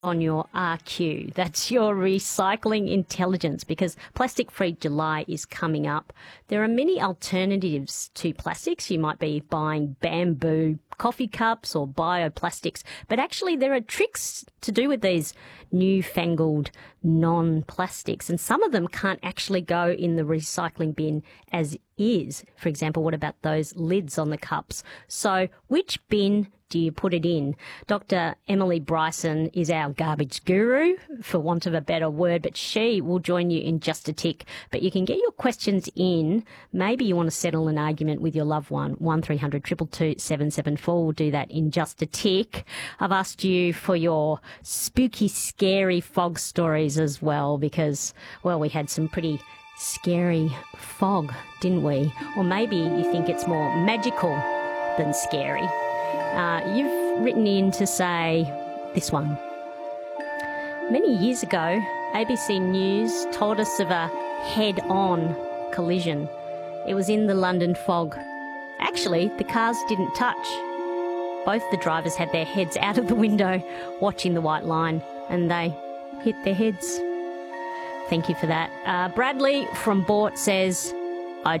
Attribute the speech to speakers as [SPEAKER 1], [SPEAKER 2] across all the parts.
[SPEAKER 1] on your RQ. That's your recycling intelligence, because Plastic Free July is coming up. There are many alternatives to plastics. You might be buying bamboo coffee cups or bioplastics, but actually there are tricks to do with these newfangled non-plastics, and some of them can't actually go in the recycling bin as is. For example, what about those lids on the cups? So which bin do you put it in? Dr. Emily Bryson is our garbage guru, for want of a better word, but she will join you in just a tick. But you can get your questions in. Maybe you want to settle an argument with your loved one. 1300 222 774. We'll do that in just a tick. I've asked you for your spooky, scary fog stories as well, because, well, we had some pretty scary fog, didn't we? Or maybe you think it's more magical than scary. You've written in to say this one. Many years ago, ABC News told us of a head-on collision. It was in the London fog. Actually, the cars didn't touch. Both the drivers had their heads out of the window watching the white line, and they hit their heads. Thank you for that. Bradley from Bort says, I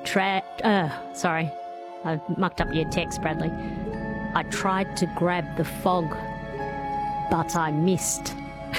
[SPEAKER 1] mucked up your text, Bradley. I tried to grab the fog, but I missed.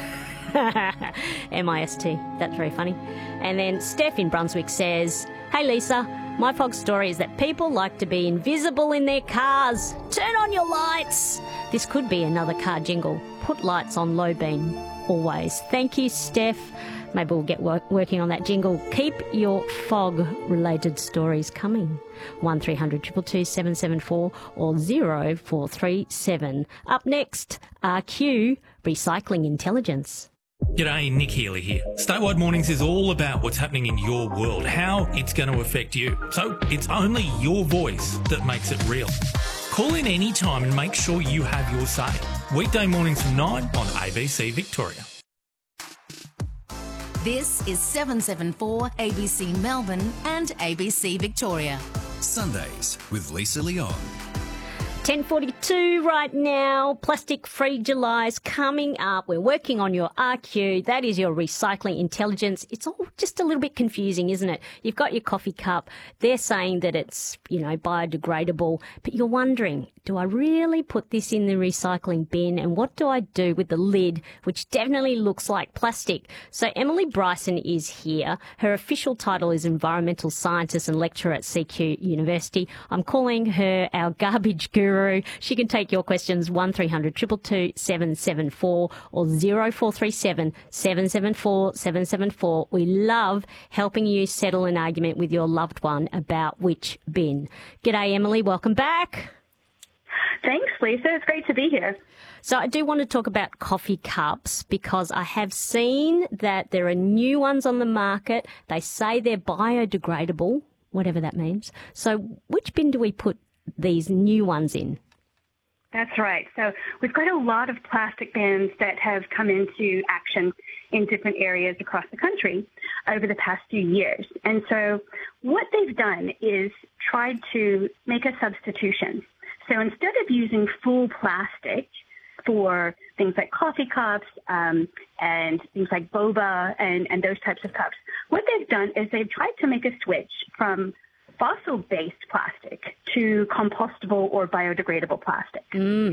[SPEAKER 1] M-I-S-T. That's very funny. And then Steph in Brunswick says, hey Lisa, my fog story is that people like to be invisible in their cars. Turn on your lights. This could be another car jingle. Put lights on low beam always. Thank you, Steph. Maybe we'll get working on that jingle. Keep your fog-related stories coming. 1300 222 774 or 0437. Up next, RQ, Recycling Intelligence.
[SPEAKER 2] G'day, Nick Healy here. Statewide Mornings is all about what's happening in your world, how it's going to affect you. So it's only your voice that makes it real. Call in any time and make sure you have your say. Weekday mornings from 9 on ABC Victoria.
[SPEAKER 3] This is 774 ABC Melbourne and ABC Victoria.
[SPEAKER 4] Sundays with Lisa Leon.
[SPEAKER 1] 10:42 right now. Plastic Free July is coming up. We're working on your RQ. That is your recycling intelligence. It's all just a little bit confusing, isn't it? You've got your coffee cup. They're saying that it's, biodegradable, but you're wondering, do I really put this in the recycling bin? And what do I do with the lid, which definitely looks like plastic? So Emily Bryson is here. Her official title is Environmental Scientist and Lecturer at CQ University. I'm calling her our garbage guru. She can take your questions 1300 222 774 or 0437 774 774. We love helping you settle an argument with your loved one about which bin. G'day, Emily. Welcome back.
[SPEAKER 5] Thanks, Lisa. It's great to be here.
[SPEAKER 1] So I do want to talk about coffee cups, because I have seen that there are new ones on the market. They say they're biodegradable, whatever that means. So which bin do we put these new ones in?
[SPEAKER 5] That's right. So we've got a lot of plastic bins that have come into action in different areas across the country over the past few years. And so what they've done is tried to make a substitution. So instead of using full plastic for things like coffee cups and things like boba and those types of cups, what they've done is they've tried to make a switch from fossil-based plastic to compostable or biodegradable plastic.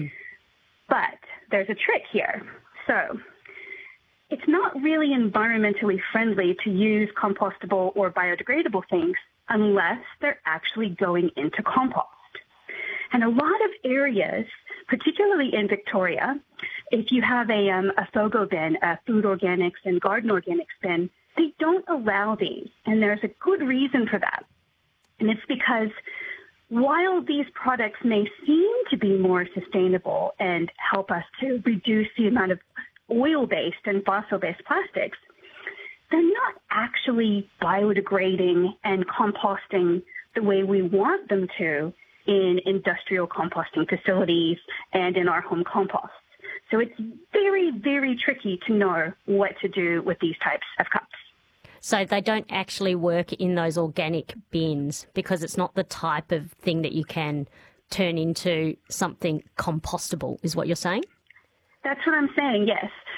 [SPEAKER 5] But there's a trick here. So it's not really environmentally friendly to use compostable or biodegradable things unless they're actually going into compost. And a lot of areas, particularly in Victoria, if you have a FOGO bin, a food organics and garden organics bin, they don't allow these. And there's a good reason for that. And it's because while these products may seem to be more sustainable and help us to reduce the amount of oil-based and fossil-based plastics, they're not actually biodegrading and composting the way we want them to in industrial composting facilities and in our home composts. So it's very, very tricky to know what to do with these types of cups.
[SPEAKER 1] So they don't actually work in those organic bins because it's not the type of thing that you can turn into something compostable, is what you're saying?
[SPEAKER 5] That's what I'm saying, yes.